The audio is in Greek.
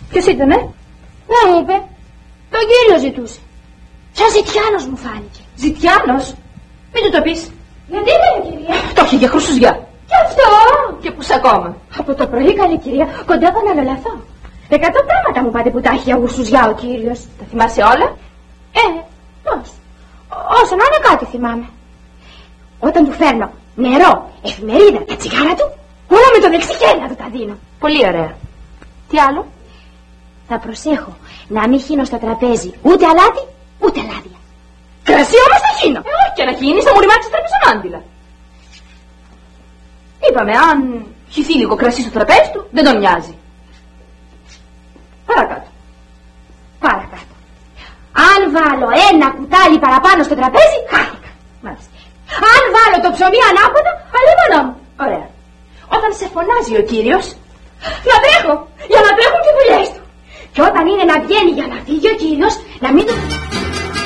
Ποιος ήτανε? Δεν μου είπε. Τον κύριο ζητούσε. Σαν ζητιάνος μου φάνηκε. Ζητιάνος? Μην του το πεις. Γιατί καλή κυρία? Το είχε για χρυσουζιά. Κι αυτό. Και πούς ακόμα? Από το πρωί καλή κυρία, κοντεύω να λολαθώ. 100 πράγματα μου πάτε που τα έχει για γουσουζιά ο κύριος. Τα θυμάσαι όλα? Πώς. Όσο να είναι κάτι θυμάμαι. Όταν του φέρνω νερό, εφημερίδα, τα τσιγάρα του, όλα με το δεξί χέρι να του τα δίνω. Πολύ ωραία. Τι άλλο? Θα προσέχω να μην χύνω στο τραπέζι ούτε αλάτι, ούτε λάδια. Κρασί όμως θα χύνω. Όχι και να χύνεις, θα μου ρημάξεις τραπεζομάντιλα. Είπαμε, αν χυθεί λίγο κρασί στο τραπέζι του, δεν τον νοιάζει. Παρακάτω. Παρακάτω. Αν βάλω ένα κουτάλι παραπάνω στο τραπέζι, χάθηκα. Μάλιστα. Αν βάλω το ψωμί ανάποδα, αλίμονο μου. Ωραία. Όταν σε φωνάζει ο κύριος, να τρέχω, για να τρέχουν και δουλειές του. Και όταν είναι να βγαίνει για να φύγει ο κύριος,